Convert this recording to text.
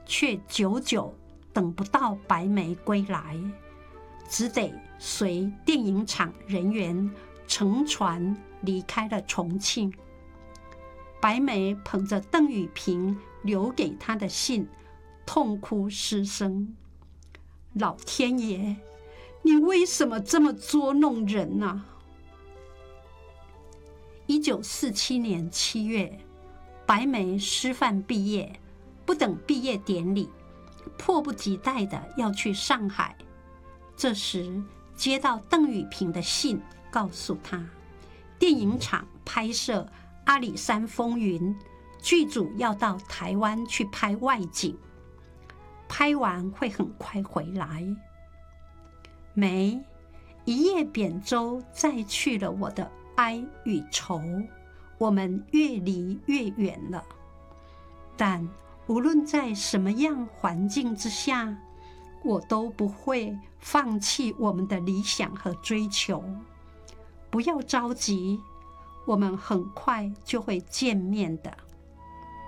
却久久等不到白梅归来，只得随电影厂人员乘船离开了重庆。白梅捧着邓雨平留给她的信，痛哭失声：老天爷，你为什么这么捉弄人啊？1947年7月，白梅师范毕业，不等毕业典礼，迫不及待地要去上海。这时接到邓雨平的信，告诉他电影厂拍摄《阿里山风云》，剧组要到台湾去拍外景，拍完会很快回来。梅一叶扁舟载去了我的哀与愁，我们越离越远了。但无论在什么样环境之下，我都不会放弃我们的理想和追求。不要着急，我们很快就会见面的。